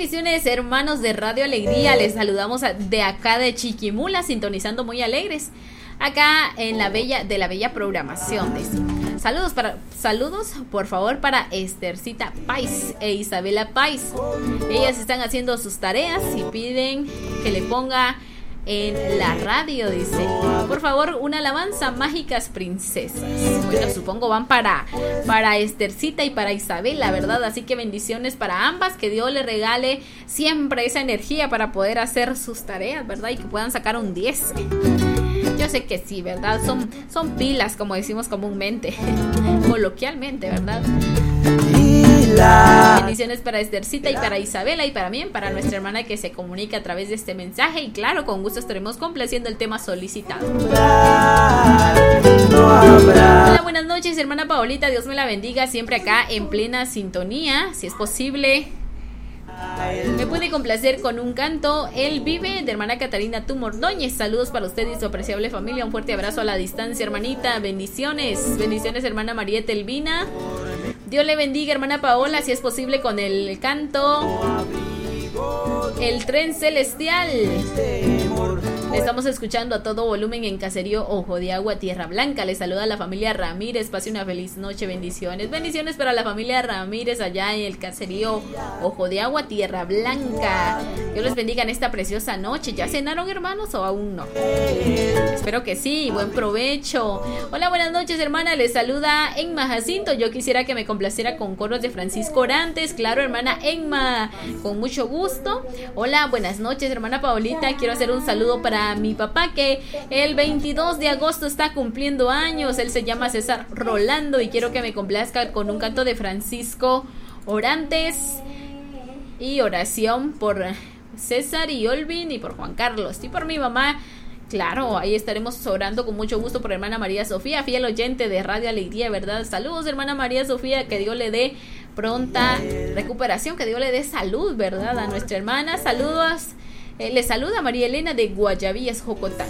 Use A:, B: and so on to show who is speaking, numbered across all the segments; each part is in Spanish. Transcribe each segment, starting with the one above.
A: Bendiciones, hermanos de Radio Alegría. Les saludamos de acá de Chiquimula, sintonizando muy alegres acá en la bella programación. Saludos por favor para Estercita Pais e Isabela Pais. Ellas están haciendo sus tareas y piden que le ponga en la radio, dice, por favor, una alabanza, Mágicas Princesas. Bueno, supongo van para Estercita y para Isabela, ¿verdad? Así que bendiciones para ambas, que Dios les regale siempre esa energía para poder hacer sus tareas, ¿verdad? Y que puedan sacar un 10. Yo sé que sí, ¿verdad? Son pilas, como decimos comúnmente, coloquialmente, ¿verdad? Bendiciones para Estercita y para Isabela y para mí, para nuestra hermana que se comunica a través de este mensaje. Y claro, con gusto estaremos complaciendo el tema solicitado. Hola, buenas noches, hermana Paolita. Dios me la bendiga, siempre acá en plena sintonía. Si es posible, me puede complacer con un canto Él vive, de hermana Catarina Tumordóñez. Saludos para usted y su apreciable familia. Un fuerte abrazo a la distancia, hermanita. Bendiciones, hermana Marieta Elvina. Dios le bendiga, hermana Paola, si es posible con el canto El Tren Celestial. Le estamos escuchando a todo volumen en Caserío Ojo de Agua, Tierra Blanca. Le saluda a la familia Ramírez. Pase una feliz noche. Bendiciones para la familia Ramírez allá en el Caserío Ojo de Agua, Tierra Blanca. Dios les bendiga en esta preciosa noche. ¿Ya cenaron, hermanos, o aún no? Espero que sí. Buen provecho. Hola, buenas noches, hermana. Les saluda Enma Jacinto. Yo quisiera que me complaciera con coros de Francisco Orantes. Claro, hermana Enma, con mucho gusto. Hola, buenas noches, hermana Paolita. Quiero hacer un saludo para mi papá, que el 22 de agosto está cumpliendo años. Él se llama César Rolando y quiero que me complazca con un canto de Francisco Orantes y oración por César y Olvin y por Juan Carlos y por mi mamá. Claro, ahí estaremos orando con mucho gusto por hermana María Sofía, fiel oyente de Radio Alegría, ¿verdad? Saludos, hermana María Sofía, que Dios le dé pronta recuperación, que Dios le dé salud, ¿verdad? A nuestra hermana, saludos. Le saluda María Elena de Guayavías, Jocotá.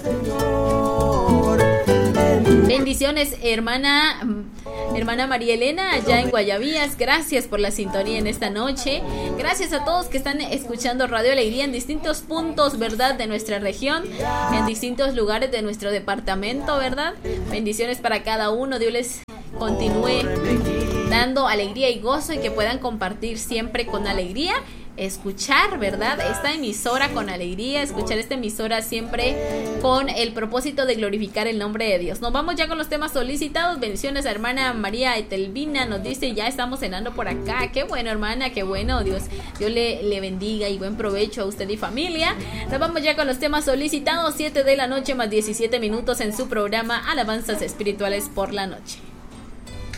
A: Bendiciones, hermana María Elena, allá en Guayavías. Gracias por la sintonía en esta noche. Gracias a todos que están escuchando Radio Alegría en distintos puntos, ¿verdad?, de nuestra región, en distintos lugares de nuestro departamento, ¿verdad? Bendiciones para cada uno. Dios les continúe dando alegría y gozo y que puedan compartir siempre con alegría. Escuchar, ¿verdad?, esta emisora con alegría, escuchar esta emisora siempre con el propósito de glorificar el nombre de Dios. Nos vamos ya con los temas solicitados. Bendiciones a hermana María Etelvina, nos dice, ya estamos cenando por acá. Qué bueno, hermana, qué bueno. Dios le bendiga y buen provecho a usted y familia. Nos vamos ya con los temas solicitados. 7 de la noche más 17 minutos en su programa Alabanzas Espirituales por la Noche.